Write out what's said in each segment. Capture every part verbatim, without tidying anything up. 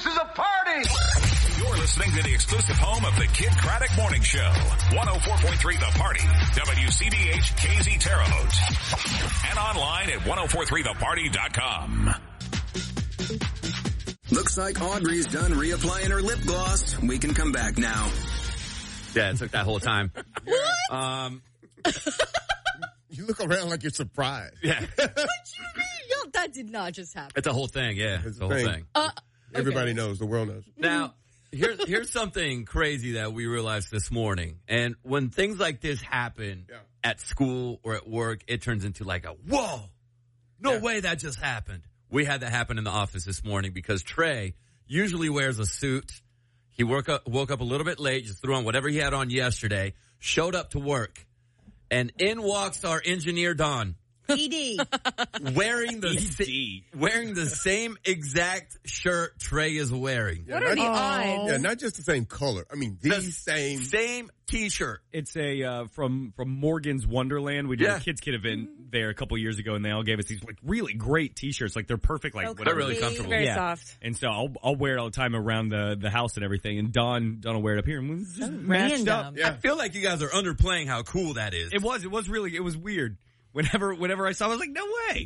This is a party! You're listening to the exclusive home of the Kid Craddock Morning Show. one oh four point three The Party. W C B H K Z Terre Haute. And online at ten forty-three the party dot com. Looks like Audrey's done reapplying her lip gloss. We can come back now. Yeah, it took that whole time. What? Um, you look around like you're surprised. Yeah. What you mean? Yo, that did not just happen. It's a whole thing, yeah. It's a whole thing. Uh, okay. Everybody knows. The world knows. Now, here's, here's something crazy that we realized this morning. And when things like this happen Yeah. at school or at work, it turns into like a, whoa, no Yeah. way that just happened. We had that happen in the office this morning because Trey usually wears a suit. He woke up, woke up a little bit late, just threw on whatever he had on yesterday, showed up to work, and in walks our engineer, Don. E D. Wearing the sa- wearing the same exact shirt Trey is wearing. Yeah, What are not- the odds? Yeah, not just the same color. I mean, the, The same. Same T-shirt. It's a uh, from from Morgan's Wonderland. We did Yeah. a Kids Kid event there a couple years ago, and they all gave us these like really great T-shirts. Like they're perfect, like So whatever. They're really comfortable. Very Yeah. soft. And so I'll I'll wear it all the time around the, the house and everything. And Don Don will wear it up here, and we just matched up. random. Yeah. I feel like you guys are underplaying how cool that is. It was it was really it was weird. Whenever whenever I saw, it, I was like, no way.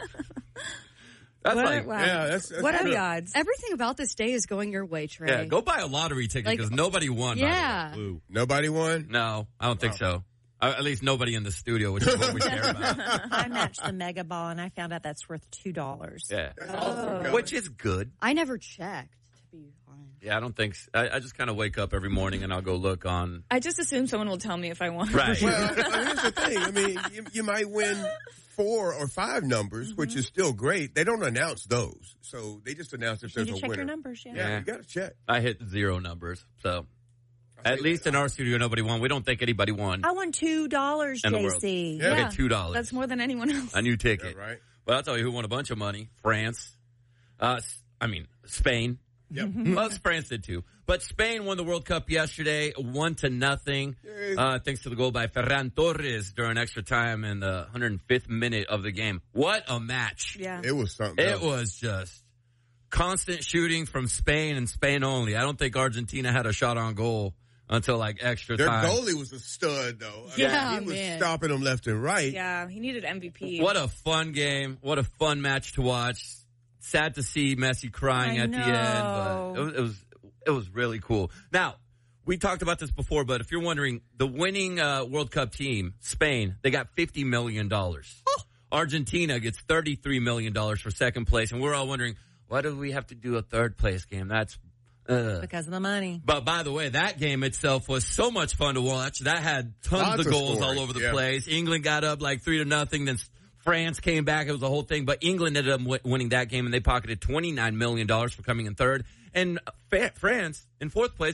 That's What, like, wow. Yeah, that's, that's what are good. the odds? Everything about this day is going your way, Trey. yeah, go buy a lottery ticket Like- because nobody won. by the way. Yeah. Ooh. Nobody won? No, I don't think so. Uh, at least nobody in the studio, which is what we care about. I matched the Mega Ball, and I found out that's worth two dollars. Yeah, Oh. which is good. I never checked, to be honest. Yeah, I don't think. So. I, I just kind of wake up every morning and I'll go look on. I just assume someone will tell me if I won. Right. Well, here's the thing. I mean, you, you might win four or five numbers, which is still great. They don't announce those. So they just announce if You there's need a to check winner. your numbers, yeah. Yeah, Yeah. you got to check. I hit zero numbers, so at least in our studio, nobody won. We don't think anybody won. I won two dollars, In the J world. C. Yeah. I hit two dollars. That's more than anyone else. A new ticket. Yeah, right. But I'll tell you who won a bunch of money. France. Uh, s- I mean, Spain. Yep. Well, France did too. But Spain won the World Cup yesterday, one to nothing, uh, thanks to the goal by Ferran Torres during extra time in the one hundred fifth minute of the game. What a match. Yeah. It was something It else. was just constant shooting from Spain and Spain only. I don't think Argentina had a shot on goal until like extra Their time. goalie was a stud, though. I Yeah, mean, he was man. stopping them left and right. Yeah, he needed M V P. What a fun game. What a fun match to watch. Sad to see Messi crying I at the end, but it was, it was, it was really cool. Now, we talked about this before, but if you're wondering, the winning uh, World Cup team, Spain, they got fifty million dollars. Argentina gets thirty-three million dollars for second place, and we're all wondering, why do we have to do a third place game? That's uh. Because of the money. But by the way, that game itself was so much fun to watch. That had tons Lots of of goals scoring, all over the yeah. place. England got up like three to nothing. Then France came back. It was a whole thing. But England ended up w- winning that game, and they pocketed twenty-nine million dollars for coming in third. And fa- France in fourth place.